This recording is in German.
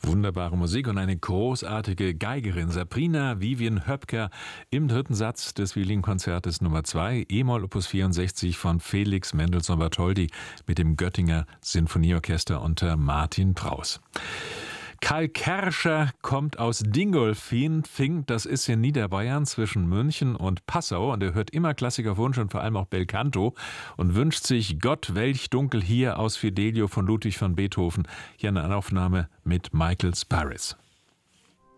Wunderbare Musik und eine großartige Geigerin, Sabrina Vivian Höpker, im dritten Satz des Violinkonzertes Nummer 2, E-Moll Opus 64 von Felix Mendelssohn-Bartholdy mit dem Göttinger Sinfonieorchester unter Martin Praus. Karl Kerscher kommt aus Dingolfing, das ist in Niederbayern zwischen München und Passau, und er hört immer Klassikerwunsch und vor allem auch Belcanto und wünscht sich Gott, welch dunkel hier aus Fidelio von Ludwig van Beethoven. Hier eine Aufnahme mit Michael Spyris.